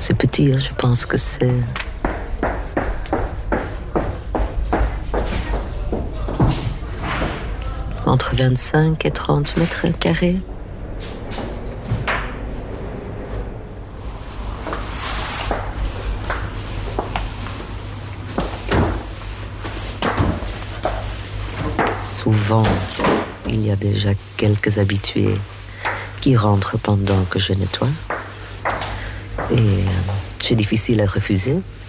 C'est petit, je pense que c'est... entre 25 et 30 mètres carrés. Souvent, il y a déjà quelques habitués qui rentrent pendant que je nettoie. Et c'est difficile à refuser.